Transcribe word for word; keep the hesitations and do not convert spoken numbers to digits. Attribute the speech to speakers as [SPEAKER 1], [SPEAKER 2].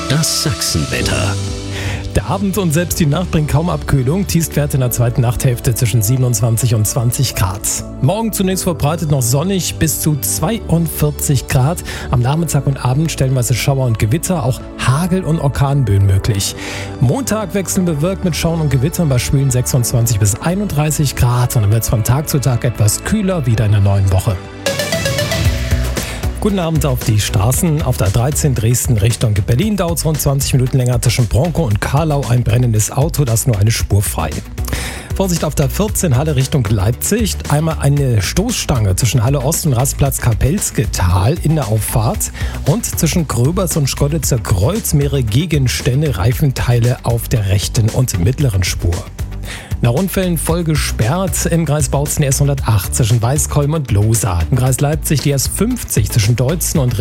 [SPEAKER 1] Das Sachsenwetter.
[SPEAKER 2] Der Abend und selbst die Nacht bringen kaum Abkühlung. Tiefstwerte in der zweiten Nachthälfte zwischen siebenundzwanzig und zwanzig Grad. Morgen zunächst verbreitet noch sonnig bis zu zweiundvierzig Grad. Am Nachmittag und Abend stellenweise Schauer und Gewitter, auch Hagel- und Orkanböen möglich. Montag wechseln bewölkt mit Schauern und Gewittern bei schwülen sechsundzwanzig bis einunddreißig Grad. Und dann wird es von Tag zu Tag etwas kühler wieder in der neuen Woche. Guten Abend auf die Straßen. Auf der dreizehn Dresden Richtung Berlin dauert es rund zwanzig Minuten länger zwischen Bronkow und Karlau. Ein brennendes Auto, das nur eine Spur frei. Vorsicht auf der vierzehn Halle Richtung Leipzig. Einmal eine Stoßstange zwischen Halle Ost und Rastplatz Kapelsketal in der Auffahrt. Und zwischen Gröbers und Schkoditzer Kreuz mehrere Gegenstände, Reifenteile auf der rechten und mittleren Spur. Nach Unfällen voll gesperrt im Kreis Bautzen die S hundertacht zwischen Weißkolm und Lohsa. Im Kreis Leipzig die S fünfzig zwischen Deutzen und